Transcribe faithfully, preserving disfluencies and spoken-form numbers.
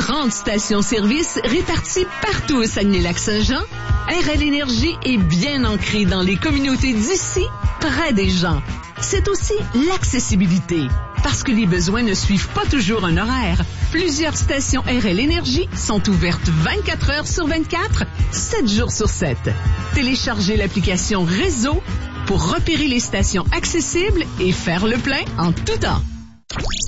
trente stations-service réparties partout au Saguenay-Lac-Saint-Jean, R L Énergie est bien ancrée dans les communautés d'ici, près des gens. C'est aussi l'accessibilité, parce que les besoins ne suivent pas toujours un horaire. Plusieurs stations R L Énergie sont ouvertes vingt-quatre heures sur vingt-quatre, sept jours sur sept. Téléchargez l'application Réseau pour repérer les stations accessibles et faire le plein en tout temps.